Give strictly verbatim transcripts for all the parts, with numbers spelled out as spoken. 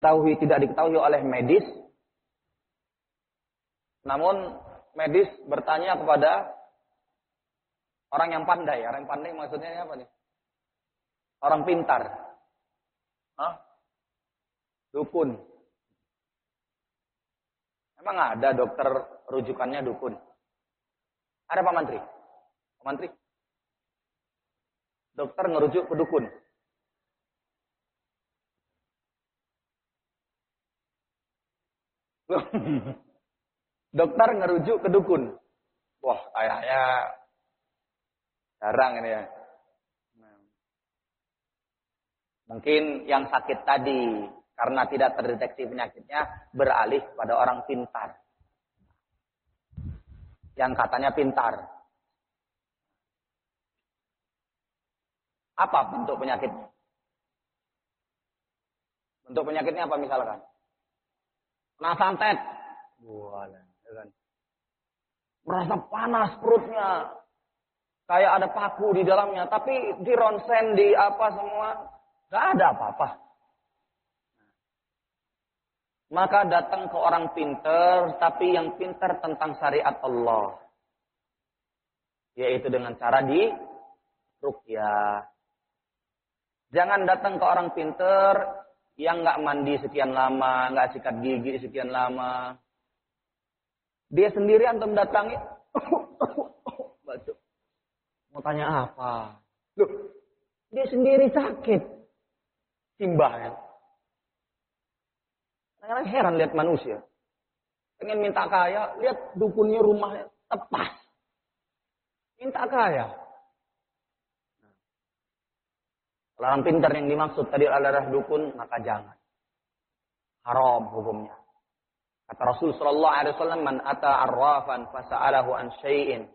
diketahui, tidak diketahui oleh medis. Namun medis bertanya kepada orang yang pandai. Orang yang pandai maksudnya apa nih? Orang pintar. Hah? Dukun. Emang ada dokter rujukannya dukun? Ada Pak Mantri? Pak Mantri? Dokter ngerujuk ke dukun. Dokter ngerujuk ke dukun. Wah, kayaknya jarang ini ya. Mungkin yang sakit tadi karena tidak terdeteksi penyakitnya beralih pada orang pintar. Yang katanya pintar. Apa bentuk penyakitnya? Bentuk penyakitnya apa misalkan? Kena santet. Wah, kan. Merasa panas perutnya. Kayak ada paku di dalamnya. Tapi di ronsen, di apa semua. Gak ada apa-apa. Maka datang ke orang pintar. Tapi yang pintar tentang syariat Allah. Yaitu dengan cara di ruqyah. Jangan datang ke orang pintar yang gak mandi sekian lama. Gak sikat gigi sekian lama. Dia sendiri antum datangi. Mau tanya apa? Loh, dia sendiri sakit. Simbahnya. Kadang-kadang heran lihat manusia. Pengen minta kaya, lihat dukunnya rumahnya tepas. Minta kaya. Kalau orang pintar yang dimaksud tadi adalah dukun, maka jangan. Haram hukumnya. Kata Rasul sallallahu alaihi wasallam, "Man ata arrafan fasa'alahu an syai'in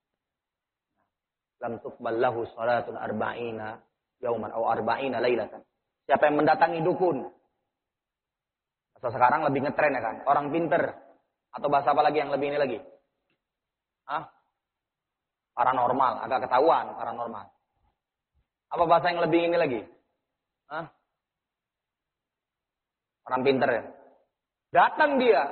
lam tuqbal lahu salatun arba'ina yauman aw arba'ina lailatan." Siapa yang mendatangi dukun? Bahasa sekarang lebih ngetren ya kan? Orang pintar. Atau bahasa apa lagi yang lebih ini lagi? Hah? Paranormal, agak ketahuan paranormal. Apa bahasa yang lebih ini lagi? Hah? Orang pintar ya? Datang dia.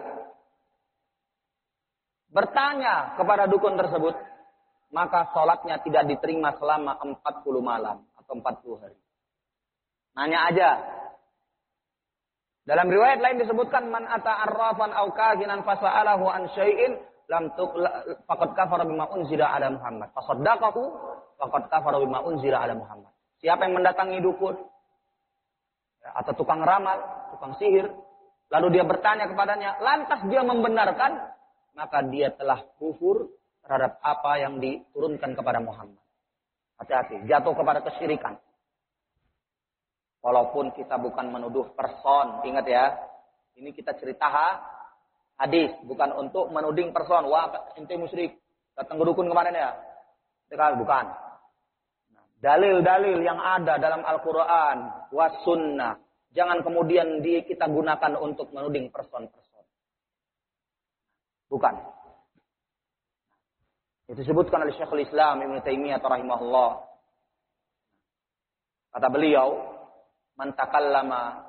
Bertanya kepada dukun tersebut. Maka sholatnya tidak diterima selama empat puluh malam. Atau empat puluh hari. Nanya aja. Dalam riwayat lain disebutkan. Man ata arrafan au kahinan fasa'alahu an syai'in. Lam tuqla faqad kafara bima unzila ala Muhammad. Fasaddaqahu faqad kafara bima unzila ala Muhammad. Siapa yang mendatangi dukun atau tukang ramal, tukang sihir, lalu dia bertanya kepadanya, lantas dia membenarkan, maka dia telah kufur terhadap apa yang diturunkan kepada Muhammad. Hati-hati, jatuh kepada kesyirikan. Walaupun kita bukan menuduh person, ingat ya, ini kita cerita hadis, bukan untuk menuding person. Wah, ente musyrik, datang ke dukun kemarin ya? Bukan. Dalil-dalil yang ada dalam Al-Quran, was sunnah, jangan kemudian di, kita gunakan untuk menuding person-person. Bukan. Itu disebutkan oleh Syekhul Islam Ibnu Taimiyah rahimahullah. Kata beliau, man takallama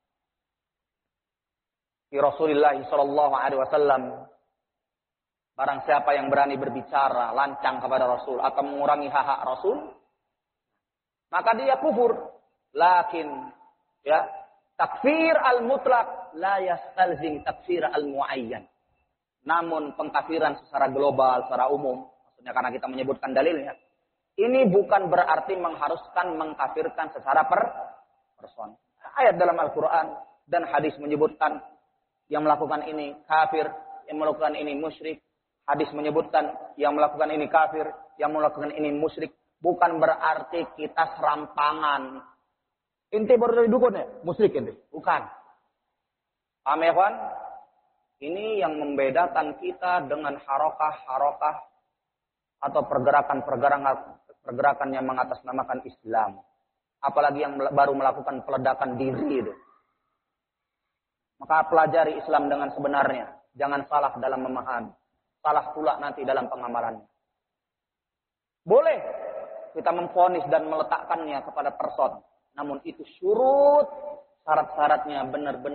fi Rasulillah sallallahu alaihi wasallam, barang siapa yang berani berbicara lancang kepada Rasul atau mengurangi hak-hak Rasul, maka dia kufur. Lakin ya, takfir al-mutlaq la yastalzim takfir al-muayyan. Namun pengkafiran secara global, secara umum, maksudnya karena kita menyebutkan dalilnya, ini bukan berarti mengharuskan mengkafirkan secara per person. Ayat dalam Al-Quran dan hadis menyebutkan yang melakukan ini kafir, yang melakukan ini musyrik. Hadis menyebutkan yang melakukan ini kafir, yang melakukan ini musyrik. Bukan berarti kita serampangan. Inti baru dari dukun ya? Musyrik inti. Bukan. Paham ya kawan? Ini yang membedakan kita dengan harokah-harokah atau pergerakan-pergerakan pergerakan yang mengatasnamakan Islam. Apalagi yang baru melakukan peledakan diri itu. Maka pelajari Islam dengan sebenarnya. Jangan salah dalam memahami. Salah pula nanti dalam pengamalannya. Boleh kita memvonis dan meletakkannya kepada person. Namun itu syurut, syarat-syaratnya benar-benar